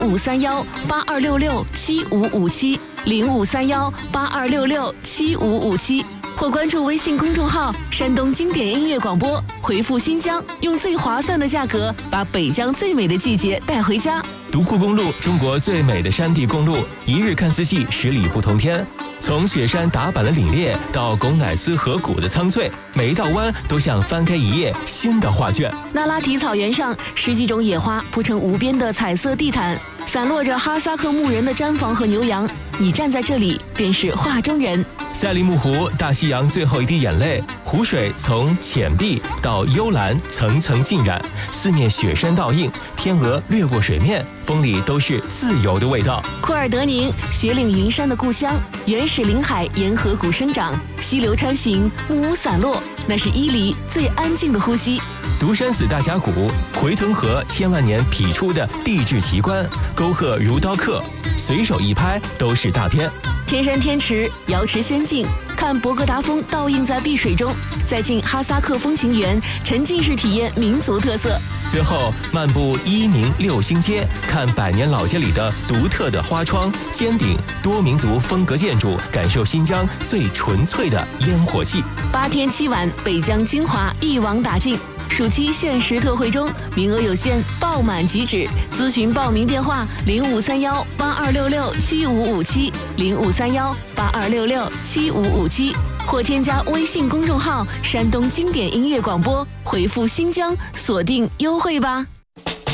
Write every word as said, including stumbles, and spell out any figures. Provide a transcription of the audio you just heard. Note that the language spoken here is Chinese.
五三幺八二六六七五五七零五三幺八二六六七五五七，或关注微信公众号“山东经典音乐广播”，回复“新疆”，用最划算的价格把北疆最美的季节带回家。 独库公路，中国最美的山地公路，一日看四季，十里不同天。从雪山打板的凛冽到拱乃斯河谷的苍翠，每一道弯都像翻开一页新的画卷。 那拉提草原上，十几种野花铺成无边的彩色地毯，散落着哈萨克牧人的毡房和牛羊。你站在这里，便是画中人。 赛里木湖，大西洋最后一滴眼泪，湖水从浅碧到幽蓝，层层浸染，四面雪山倒映，天鹅掠过水面，风里都是自由的味道。 库尔德宁，雪岭云山的故乡，原始林海沿河谷生长，溪流穿行，木屋散落，那是伊犁最安静的呼吸。 独山寺大峡谷，回屯河千万年劈出的地质奇观，沟壑如刀刻，随手一拍都是大片。 天山天池，瑶池仙境，看博格达峰倒映在碧水中，再进哈萨克风情园，沉浸式体验民族特色。 最后漫步伊宁六星街，看百年老街里的独特的花窗、尖顶、多民族风格建筑，感受新疆最纯粹的烟火气。 八天七晚，北疆精华一网打尽。暑期限时特惠中，名额有限，爆满即止。咨询报名电话：零五三幺八二六六七五五七零五三幺八二六六七五五七，或添加微信公众号“山东经典音乐广播”，回复“新疆”锁定优惠吧。